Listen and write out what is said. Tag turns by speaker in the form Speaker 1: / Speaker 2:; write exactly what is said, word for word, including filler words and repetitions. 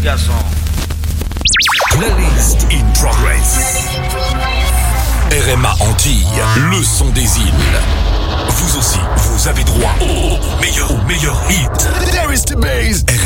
Speaker 1: garçon.
Speaker 2: Playlist in progress. R M A Antilles, le son des îles. Vous aussi, vous avez droit au meilleur, au meilleur hit. There is the bass.